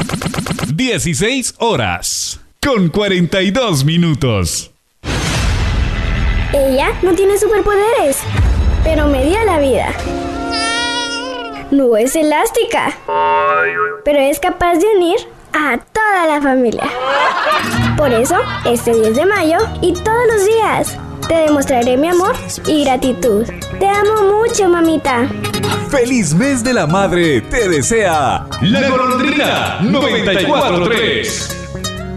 16 horas con 42 minutos. Ella no tiene superpoderes, pero me dio la vida. No es elástica, pero es capaz de unir a toda la familia. Por eso, este 10 de mayo y todos los días, te demostraré mi amor y gratitud. Te amo mucho, mamita. ¡Feliz mes de la madre! Te desea La Golondrina 94.3.